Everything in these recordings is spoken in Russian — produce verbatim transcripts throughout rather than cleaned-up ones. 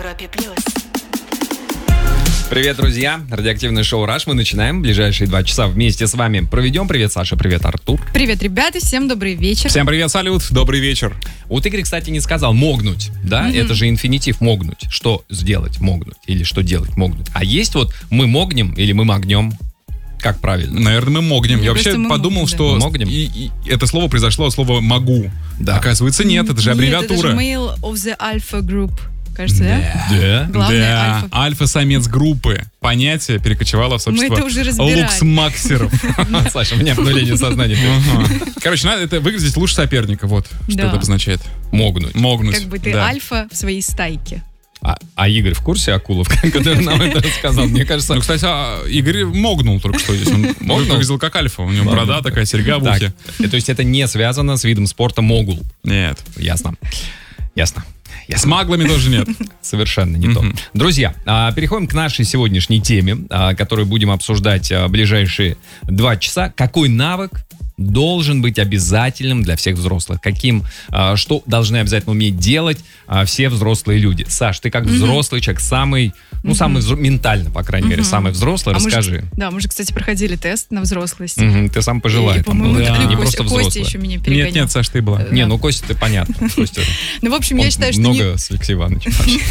Европе плюс. Привет, друзья! Радиоактивное шоу «Раш». Мы начинаем. Ближайшие два часа вместе с вами проведем. Привет, Саша. Привет, Артур. Привет, ребята. Всем добрый вечер. Всем привет, салют. Добрый вечер. Вот Игорь, кстати, не сказал «могнуть». Да? Mm-hmm. Это же инфинитив «могнуть». Что сделать «могнуть» или что делать «могнуть». А есть вот «мы могнем» или «мы могнем». Как правильно? Наверное, мы могнем. Мне Я вообще подумал, могнем, что да. могнем? И, и это слово произошло от слова «могу». Да. Оказывается, нет, это же аббревиатура. Нет, это же male of the alpha group. Кажется, да? Да. Главное, да. альфа. Альфа-самец группы. Понятие перекочевало в сообщество Мы это уже разбирали. луксмаксеров. Саша, у меня обнуление сознания. Короче, надо это выглядеть лучше соперника. Вот что Да. это обозначает. Могнуть. Могнуть. Как бы ты да. альфа в своей стайке. А, а Игорь в курсе, Акулов, который нам это рассказал? Мне кажется... Ну, кстати, а, Игорь могнул только что здесь. Он Могнул? выглядел как альфа. У него борода такая, серьга в Так, ухе. э, то есть это не связано с видом спорта могул. Нет. Ясно. Ясно. С Ясно. маглами тоже нет. Совершенно не то. Мгм. Друзья, а, переходим к нашей сегодняшней теме, а, которую будем обсуждать а, ближайшие два часа. Какой навык должен быть обязательным для всех взрослых? Каким, а, что должны обязательно уметь делать а, все взрослые люди? Саш, ты как взрослый человек, самый, ну, самый взро- ментально, по крайней мере, самый взрослый, А мы же- расскажи. да, мы же, кстати, проходили тест на взрослость. Мгм, ты сам пожелай. И, там по-моему, было. да. тогда Не Костя, просто Костя взрослый. еще меня перегонял. Нет, нет, Саш, ты была. Не, Да. ну Костя, ты понятно. Костя, Ну, в общем, он я считаю, что много не- с Алексеем Ивановичем.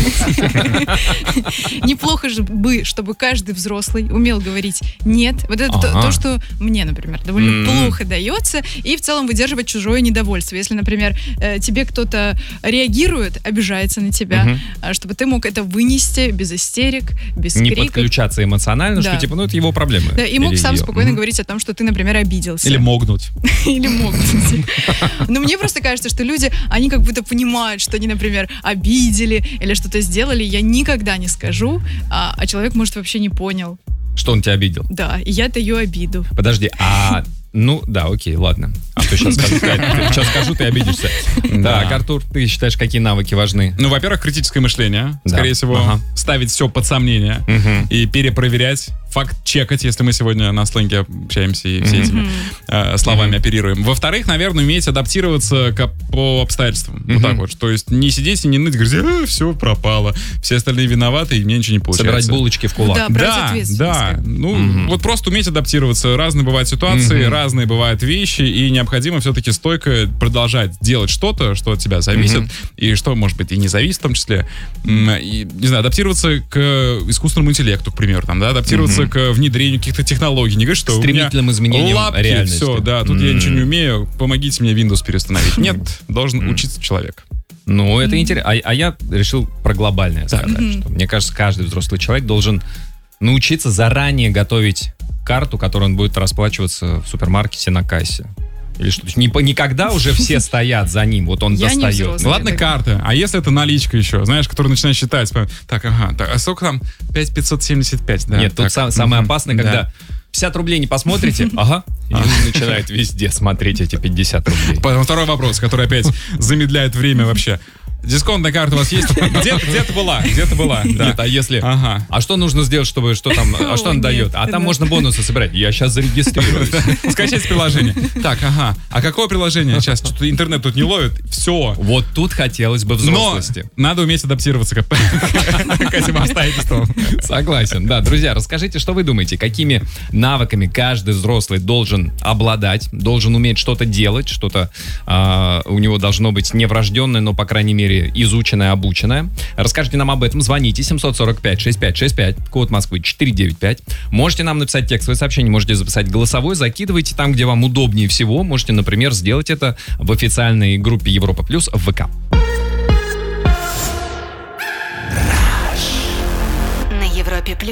неплохо же бы, чтобы каждый взрослый умел говорить «нет». Вот это то- Ага. то, что мне, например, довольно М. плохо дается. И в целом выдерживать чужое недовольство. Если, например, э, тебе кто-то реагирует, обижается на тебя, Мгм. а, чтобы ты мог это вынести без истерик, без Не криков. подключаться эмоционально, что Да. типа, ну это его проблемы. Да, и мог Или сам её. спокойно Мгм. говорить о том, что ты, например, обиделся. Или могнуть. Или мог. Но мне просто кажется, что люди, они как будто понимают, что они, например, обидели или что-то сделали. Я никогда не скажу, а, а человек, может, вообще не понял. Что он тебя обидел? Да, и я даю обиду. Подожди, а... Ну, да, окей, ладно. А то сейчас скажу, ты, сейчас скажу, ты обидишься. Да. Так, Артур, ты считаешь, какие навыки важны? Ну, во-первых, критическое мышление. Да. Скорее всего, Ага. ставить все под сомнение Мгм. и перепроверять, факт-чекать, если мы сегодня на сленге общаемся и все этими э, словами оперируем. Во-вторых, наверное, уметь адаптироваться к, по обстоятельствам. Вот так вот. То есть не сидеть и не ныть, говорить, э, все пропало, все остальные виноваты, и мне ничего не получается. Собирать булочки в кулак. Да, брать Да, ответственность. да. как бы. Ну, Мгм. вот просто уметь адаптироваться. Разные бывают ситуации, Мгм. разные бывают вещи, и необходимо все-таки стойко продолжать делать что-то, что от тебя зависит, Мгм. и что, может быть, и не зависит в том числе. М, И, не знаю, адаптироваться к искусственному интеллекту, к примеру, там, да, адаптироваться Мгм. к внедрению каких-то технологий. Не говоришь, что Стремительным у меня изменением лапки, реальности. все, да, тут я М. ничего не умею, помогите мне Windows переустановить. Нет, должен Мгм. учиться человек. Ну, это интересно. А, а я решил про глобальное сказать. Мгм. Что, мне кажется, каждый взрослый человек должен научиться заранее готовить карту, которую он будет расплачиваться в супермаркете на кассе. Или что? То есть не, по- никогда уже все стоят за ним, вот он Я не достает. взрослый. Ну ладно, так. карта. А если это наличка еще, знаешь, которая начинает считать. Так, ага, так, а сколько там? пять тысяч пятьсот семьдесят пять, да. Нет, тут так, сам- самое мгм, опасное, да. когда пятьдесят рублей не посмотрите, ага, и начинает везде смотреть эти пятьдесят рублей. Потом второй вопрос, который опять замедляет время вообще. Дисконтная карта у вас есть? Где, где ты была? Где ты была? Да. Нет, а если... Ага. А что нужно сделать, чтобы что там, а что О, он нет, дает? А да. там можно бонусы собирать. Я сейчас зарегистрируюсь. Скачать приложение. Так, ага. А какое приложение? Сейчас что-то интернет тут не ловит. Все. Вот тут хотелось бы Но взрослости. надо уметь адаптироваться к к этим обстоятельствам. Согласен, да. Друзья, расскажите, что вы думаете, какими навыками каждый взрослый должен обладать, должен уметь что-то делать, что-то а, у него должно быть не врожденное, но, по крайней мере, изученное, обученное. Расскажите нам об этом, звоните семьсот сорок пять шестьдесят пять шестьдесят пять, код Москвы четыреста девяносто пять. Можете нам написать текстовое сообщение, можете записать голосовой, закидывайте там, где вам удобнее всего. Можете, например, сделать это в официальной группе Европа Плюс в ВК. На Европе плюс.